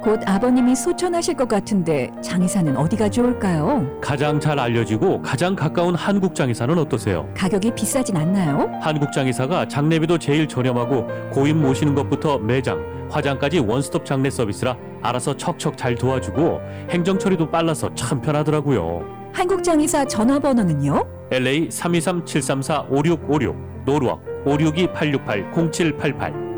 곧 아버님이 소천하실 것 같은데 장의사는 어디가 좋을까요? 가장 잘 알려지고 가장 가까운 한국장의사는 어떠세요? 가격이 비싸진 않나요? 한국장의사가 장례비도 제일 저렴하고 고인 모시는 것부터 매장, 화장까지 원스톱 장례 서비스라 알아서 척척 잘 도와주고 행정 처리도 빨라서 참 편하더라고요. 한국장의사 전화번호는요? LA 323-734-5656, 노르웍 562-868-0788.